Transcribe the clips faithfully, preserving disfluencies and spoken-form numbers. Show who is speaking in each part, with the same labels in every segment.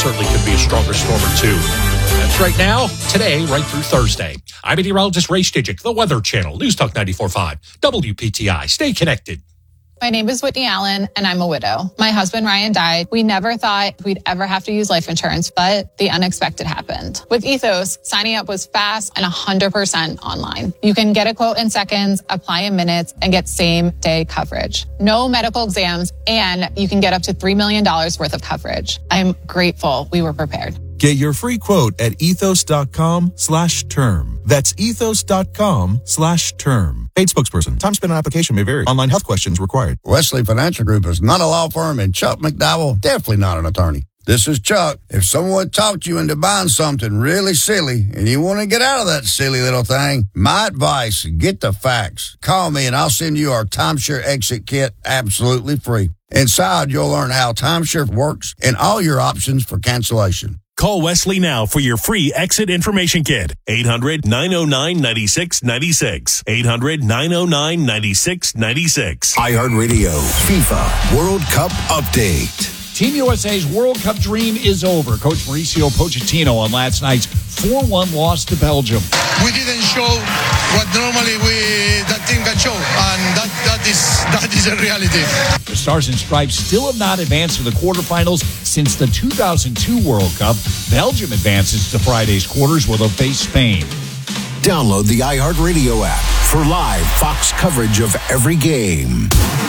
Speaker 1: certainly could be a stronger storm or two. That's right now, today, right through Thursday. I'm meteorologist Ray Stijic, the Weather Channel, News Talk ninety-four point five, W P T I. Stay connected.
Speaker 2: My name is Whitney Allen, and I'm a widow. My husband, Ryan, died. We never thought we'd ever have to use life insurance, but the unexpected happened. With Ethos, signing up was fast and one hundred percent online. You can get a quote in seconds, apply in minutes, and get same-day coverage. No medical exams, and you can get up to three million dollars worth of coverage. I'm grateful we were prepared.
Speaker 3: Get your free quote at ethos.com slash term. That's ethos.com slash term. Paid spokesperson. Time spent on application may vary. Online health questions required.
Speaker 4: Wesley Financial Group is not a law firm, and Chuck McDowell, definitely not an attorney. This is Chuck. If someone talked you into buying something really silly and you want to get out of that silly little thing, my advice, get the facts. Call me and I'll send you our timeshare exit kit absolutely free. Inside, you'll learn how timeshare works and all your options for cancellation.
Speaker 5: Call Wesley now for your free exit information kit. eight hundred, nine oh nine, nine six nine six. eight hundred, nine oh nine, nine six nine six.
Speaker 6: iHeartRadio FIFA World Cup Update.
Speaker 7: Team U S A's World Cup dream is over. Coach Mauricio Pochettino on last night's four one loss to Belgium.
Speaker 8: We didn't show what normally we that team can show, and that, that is that is a reality.
Speaker 7: The Stars and Stripes still have not advanced to the quarterfinals since the two thousand two World Cup. Belgium advances to Friday's quarters where they'll face Spain.
Speaker 6: Download the iHeartRadio app for live Fox coverage of every game.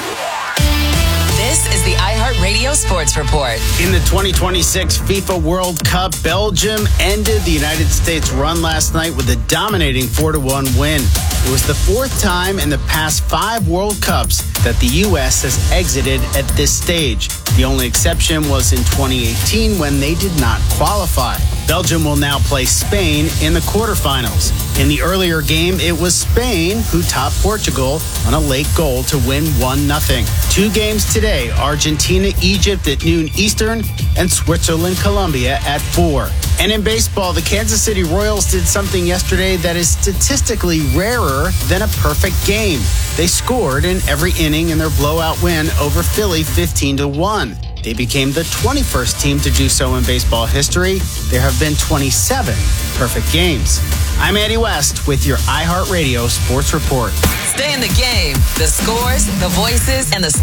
Speaker 9: This is the iHeartRadio Sports Report.
Speaker 10: In the twenty twenty-six FIFA World Cup, Belgium ended the United States run last night with a dominating four to one win. It was the fourth time in the past five World Cups that the U S has exited at this stage. The only exception was in twenty eighteen when they did not qualify. Belgium will now play Spain in the quarterfinals. In the earlier game, it was Spain who topped Portugal on a late goal to win one nothing. Two games today, Argentina, Egypt at noon Eastern, and Switzerland, Colombia at four. And in baseball, the Kansas City Royals did something yesterday that is statistically rarer than a perfect game. They scored in every inning in their blowout win over Philly fifteen to one. They became the twenty-first team to do so in baseball history. There have been twenty-seven perfect games. I'm Andy West with your iHeartRadio Sports Report.
Speaker 9: Stay in the game. The scores, the voices, and the